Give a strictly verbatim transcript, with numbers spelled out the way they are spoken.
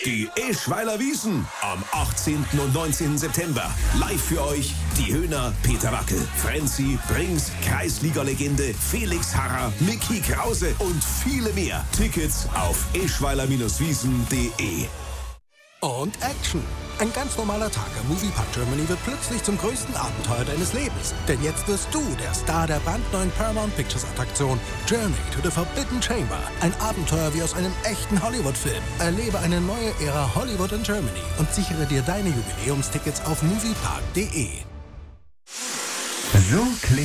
Die Eschweiler Wiesn am achtzehnten und neunzehnten September. Live für euch die Höhner, Peter Wackel, Frenzy, Brings, Kreisliga-Legende, Felix Harrer, Micky Krause und viele mehr. Tickets auf eschweiler Wiesn punkt de. Und Action! Ein ganz normaler Tag am Moviepark Germany wird plötzlich zum größten Abenteuer deines Lebens. Denn jetzt wirst du der Star der brandneuen Paramount Pictures Attraktion Journey to the Forbidden Chamber. Ein Abenteuer wie aus einem echten Hollywood-Film. Erlebe eine neue Ära Hollywood in Germany und sichere dir deine Jubiläumstickets auf moviepark punkt de. So klingt